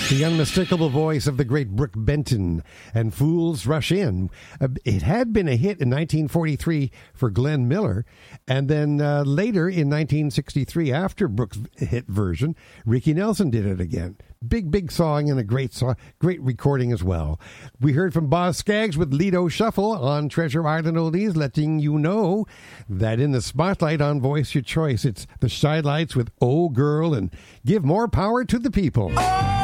The unmistakable voice of the great Brooke Benton and Fools Rush In. It had been a hit in 1943 for Glenn Miller, and then later in 1963, after Brooke's hit version, Ricky Nelson did it again. Big song and a great recording as well. We heard from Boz Scaggs with Lido Shuffle on Treasure Island Oldies, letting you know that in the spotlight on Voice Your Choice, it's the Shy Lights with Oh Girl and Give More Power to the People. Oh!